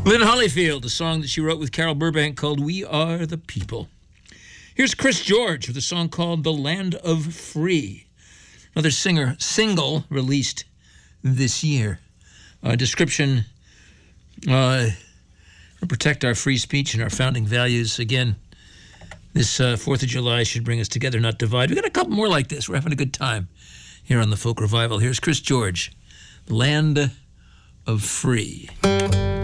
Lynn Hollyfield, a song that she wrote with Carol Burbank called We Are the People. Here's Chris George with a song called The Land of Free. Another single released this year. Description, protect our free speech and our founding values. Again, this 4th of July should bring us together, not divide. We got a couple more like this. We're having a good time here on the Folk Revival. Here's Chris George, Land of Free.